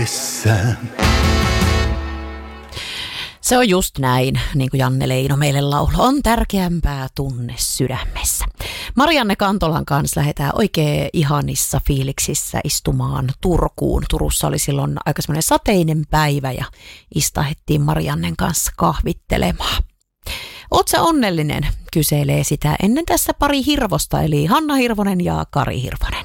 edessä. Se on just näin, niin kuin Janne Leino meille lauloi. On tärkeämpää tunne sydämessä. Marianne Kantolan kanssa lähdetään oikein ihanissa fiiliksissä istumaan Turkuun. Turussa oli silloin aika semmoinen sateinen päivä ja istahettiin Mariannen kanssa kahvittelemaan. Oot sä onnellinen? Kyselee sitä ennen tässä pari Hirvosta, eli Hanna Hirvonen ja Kari Hirvonen.